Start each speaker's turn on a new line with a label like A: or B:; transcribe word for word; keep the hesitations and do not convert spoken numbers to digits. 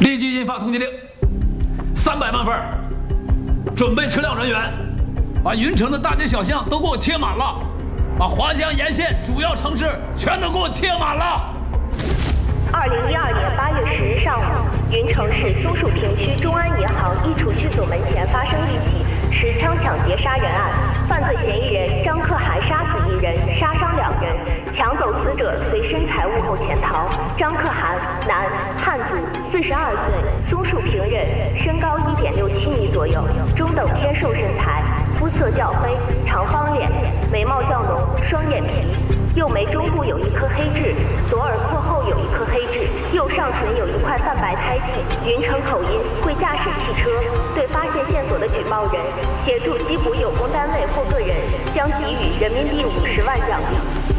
A: 立即印发通缉令，三百万份，准备车辆人员，把云城的大街小巷都给我贴满了，把华江沿线主要城市全都给我贴满了。
B: 二零一二年八月十日上午，云城市松树坪区中安银行一储蓄所门前发生一起持枪抢劫杀人案，犯罪嫌疑人张可汗杀死一人，杀伤两人，抢走死者随身财物后潜逃。张可汗，男，汉族，四十二岁，松树坪人，身高一点六七米左右，中等偏瘦身材，肤色较黑，长方脸，眉毛较浓，双眼皮。右眉中部有一颗黑痣，左耳廓后有一颗黑痣，右上唇有一块泛白胎记。云城口音，会驾驶汽车。对发现线索的举报人，协助缉捕有功单位或个人，将给予人民币五十万奖励。